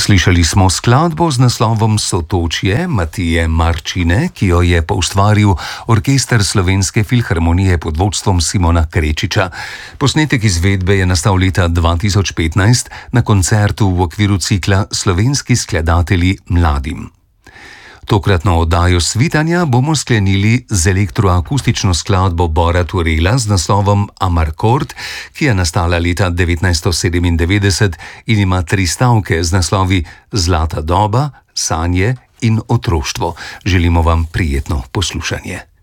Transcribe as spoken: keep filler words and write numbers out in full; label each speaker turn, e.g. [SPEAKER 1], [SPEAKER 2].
[SPEAKER 1] Slišali smo skladbo z naslovom Sotočje Matije Marčine, ki jo je poustvaril Orkester Slovenske filharmonije pod vodstvom Simona Krečiča. Posnetek izvedbe je nastal leta dva tisoč petnajst na koncertu v okviru cikla Slovenski skladatelji mladim. Tokratno oddajo Svitanja bomo sklenili z elektroakustično skladbo Bora Turela z naslovom Amarkord, ki je nastala leta devetnajststo sedemindevetdeset in ima tri stavke z naslovi Zlata doba, Sanje in Otroštvo. Želimo vam prijetno poslušanje.